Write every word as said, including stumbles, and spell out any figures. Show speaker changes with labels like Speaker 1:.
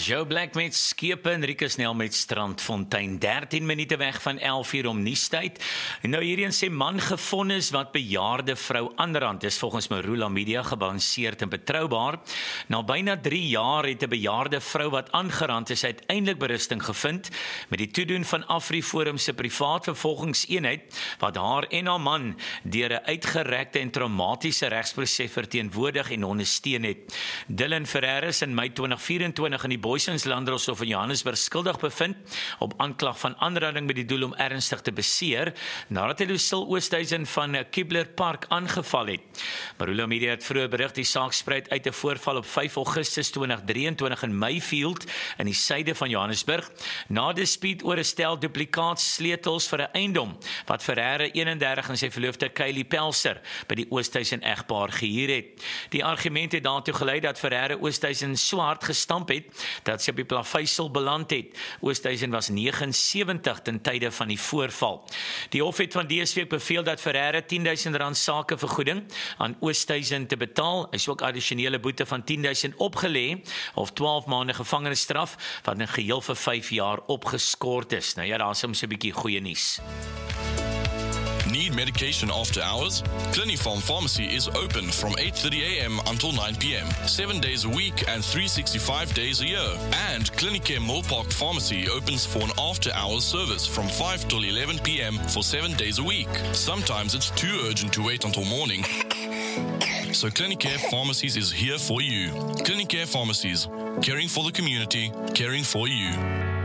Speaker 1: Joe Black met Skepe en Rika Snell met Strandfontein, dertien minute weg van elf uur om nuustyd. En nou hierdie sê man gevonnis wat bejaarde vrou aanrand is volgens Marula Media gebalanseerd en betroubaar. Na byna drie jaar het 'n bejaarde vrou wat aangerand is uiteindelik berusting gevind met die toedoen van AfriForum se privaat vervolgingseenheid wat haar en haar man deur 'n uitgerekte en traumatiese regsproses verteenwoordig en ondersteun het. Dylan Ferreira is in Mei twintig vyf-en-twintig in die Booysens Landdroshof in Johannesburg skuldig bevind op aanklag van aanranding met die doel om ernstig te beseer nadat hy Lucille Oosthuizen van Kibler Park aangeval het. Marula Media het vroeër berig die saak spruit uit 'n voorval op vyf Augustus twintig drieëntwintig in Mayfield in die suide van Johannesburg na dispuut oor 'n stel duplikaatsleutels vir 'n eiendom wat Ferreira eenendertig en sy verloofde Kylie Pelser by die Oosthuizen egpaar gehuur het. Die argument het daartoe gelei dat Ferreira Oosthuizen swart gestamp het dat sy op die plaveisel beland het. Oosthuizen was negenensewentig ten tye van die voorval. Die hof het van dese week beveel dat Ferreira tienduisend rand sakevergoeding aan Oosthuizen te betaal. Hy is ook addisionele boete van tienduisend opgelê of twaalf maande gevangenisstraf wat in geheel vir vyf jaar opgeskort is. Nou ja, daar is soms 'n bietjie goeie nuus.
Speaker 2: Need medication after hours? Clinifarm Pharmacy is open from eight thirty a m until nine p m, seven days a week and three hundred sixty-five days a year. And Clinicare Millpark Pharmacy opens for an after-hours service from five till eleven p m for seven days a week. Sometimes it's too urgent to wait until morning. So Clinicare Pharmacies is here for you. Clinicare Pharmacies, caring for the community, caring for you.